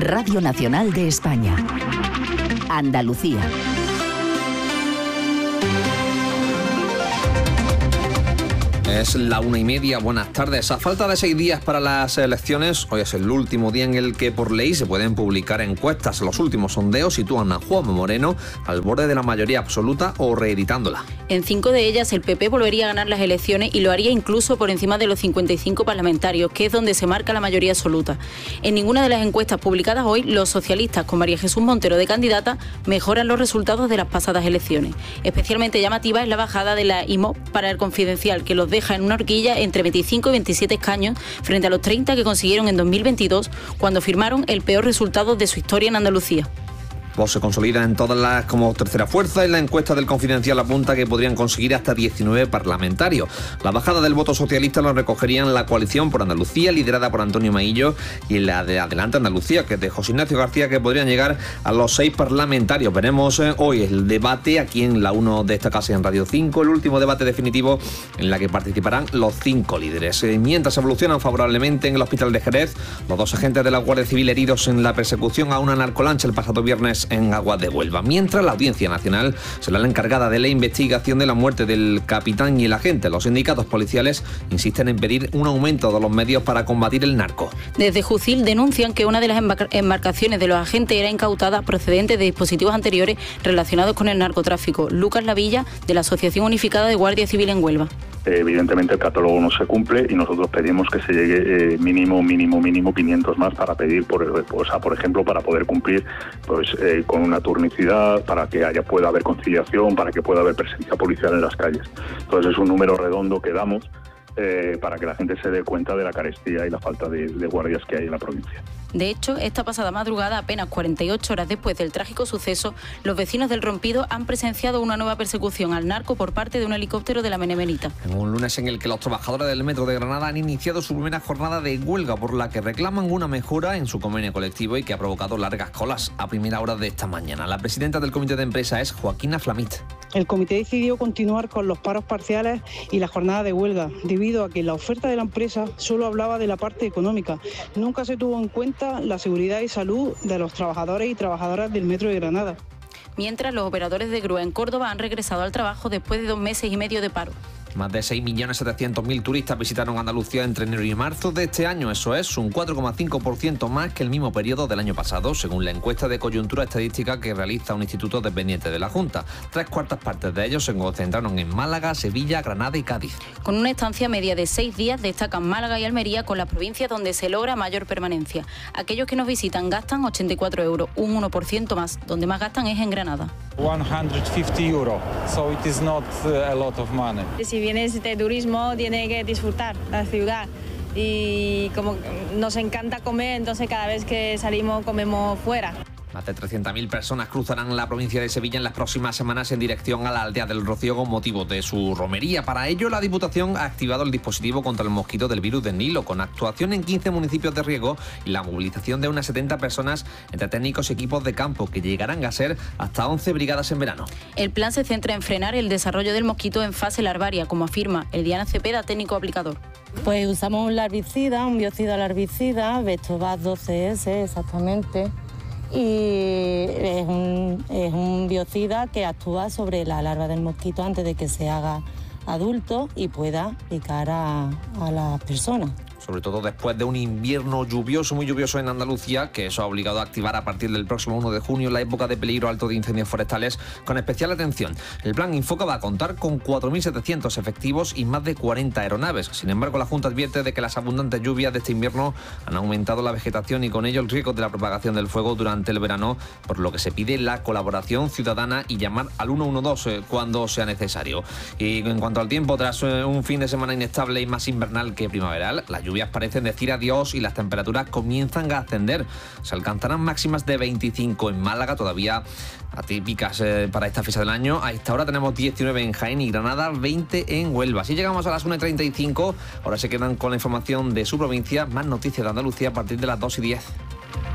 Radio Nacional de España. Andalucía. Es la 1:30, buenas tardes. A falta de 6 días para las elecciones, hoy es el último día en el que por ley se pueden publicar encuestas. Los últimos sondeos sitúan a Juanma Moreno al borde de la mayoría absoluta o reeditándola. En 5 de ellas el PP volvería a ganar las elecciones y lo haría incluso por encima de los 55 parlamentarios, que es donde se marca la mayoría absoluta. En ninguna de las encuestas publicadas hoy, los socialistas, con María Jesús Montero de candidata, mejoran los resultados de las pasadas elecciones. Especialmente llamativa es la bajada de la IMOP para el Confidencial, que los deja en una horquilla entre 25 y 27 escaños frente a los 30 que consiguieron en 2022, cuando firmaron el peor resultado de su historia en Andalucía. Vox se consolida en todas las como tercera fuerza. En la encuesta del Confidencial apunta que podrían conseguir hasta 19 parlamentarios. La bajada del voto socialista lo recogerían la coalición por Andalucía, liderada por Antonio Maillo, y la de Adelante Andalucía, que es de José Ignacio García, que podrían llegar a los 6 parlamentarios. Veremos hoy el debate aquí en la 1 de esta casa en Radio 5, el último debate definitivo en la que participarán los 5 líderes. Mientras evolucionan favorablemente en el hospital de Jerez, los 2 agentes de la Guardia Civil heridos en la persecución a una narcolancha el pasado viernes en aguas de Huelva, mientras la Audiencia Nacional será la encargada de la investigación de la muerte del capitán y el agente. Los sindicatos policiales insisten en pedir un aumento de los medios para combatir el narco. Desde Jucil denuncian que una de las embarcaciones de los agentes era incautada procedente de dispositivos anteriores relacionados con el narcotráfico. Lucas Lavilla, de la Asociación Unificada de Guardia Civil en Huelva. Evidentemente el catálogo no se cumple y nosotros pedimos que se llegue mínimo 500 más para pedir, por ejemplo, para poder cumplir con una turnicidad, para que pueda haber conciliación, para que pueda haber presencia policial en las calles. Entonces es un número redondo que damos para que la gente se dé cuenta de la carestía y la falta de guardias que hay en la provincia. De hecho, esta pasada madrugada, apenas 48 horas después del trágico suceso, los vecinos del Rompido han presenciado una nueva persecución al narco por parte de un helicóptero de la Benemérita. En un lunes en el que los trabajadores del Metro de Granada han iniciado su primera jornada de huelga, por la que reclaman una mejora en su convenio colectivo y que ha provocado largas colas a primera hora de esta mañana. La presidenta del comité de empresa es Joaquina Flamit. El comité decidió continuar con los paros parciales y la jornada de huelga, debido a que la oferta de la empresa solo hablaba de la parte económica. Nunca se tuvo en cuenta la seguridad y salud de los trabajadores y trabajadoras del Metro de Granada. Mientras, los operadores de grúa en Córdoba han regresado al trabajo después de 2 meses y medio de paro. Más de 6.700.000 turistas visitaron Andalucía entre enero y marzo de este año. Eso es un 4,5% más que el mismo periodo del año pasado, según la encuesta de coyuntura estadística que realiza un instituto dependiente de la Junta. 3/4 partes de ellos se concentraron en Málaga, Sevilla, Granada y Cádiz. Con una estancia media de 6 días, destacan Málaga y Almería con las provincias donde se logra mayor permanencia. Aquellos que nos visitan gastan 84 euros, un 1% más. Donde más gastan es en Granada. 150 euros, so it is not a lot of money. Si vienes de turismo, tienes que disfrutar la ciudad y como nos encanta comer, entonces cada vez que salimos comemos fuera. Más de 300.000 personas cruzarán la provincia de Sevilla en las próximas semanas en dirección a la aldea del Rocío con motivo de su romería. Para ello, la Diputación ha activado el dispositivo contra el mosquito del virus del Nilo, con actuación en 15 municipios de riego y la movilización de unas 70 personas entre técnicos y equipos de campo, que llegarán a ser hasta 11 brigadas en verano. El plan se centra en frenar el desarrollo del mosquito en fase larvaria, como afirma Diana Cepeda, técnico aplicador. Pues usamos un larvicida, un biocida larvicida, Vectobas 12S exactamente. Y es un biocida que actúa sobre la larva del mosquito antes de que se haga adulto y pueda picar a las personas. Sobre todo después de un invierno lluvioso, muy lluvioso en Andalucía, que eso ha obligado a activar a partir del próximo 1 de junio la época de peligro alto de incendios forestales con especial atención. El plan Infoca va a contar con 4.700 efectivos y más de 40 aeronaves. Sin embargo, la Junta advierte de que las abundantes lluvias de este invierno han aumentado la vegetación y con ello el riesgo de la propagación del fuego durante el verano, por lo que se pide la colaboración ciudadana y llamar al 112 cuando sea necesario. Y en cuanto al tiempo, tras un fin de semana inestable y más invernal que primaveral, la lluvia parecen decir adiós y las temperaturas comienzan a ascender. Se alcanzarán máximas de 25 en Málaga, todavía atípicas para esta fecha del año. A esta hora tenemos 19 en Jaén y Granada, 20 en Huelva. Así llegamos a las 1:35. Ahora se quedan con la información de su provincia. Más noticias de Andalucía a partir de las 2:10.